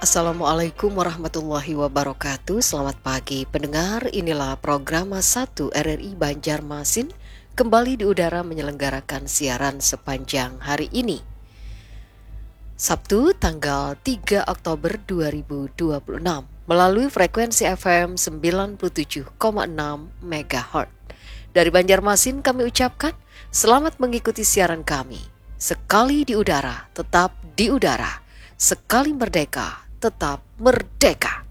Assalamualaikum warahmatullahi wabarakatuh. Selamat pagi pendengar, inilah program 1 RRI Banjarmasin kembali di udara menyelenggarakan siaran sepanjang hari ini. Sabtu tanggal 3 Oktober 2026 melalui frekuensi FM 97,6 MHz. Dari Banjarmasin kami ucapkan selamat mengikuti siaran kami. Sekali di udara, tetap di udara. Sekali merdeka, tetap merdeka.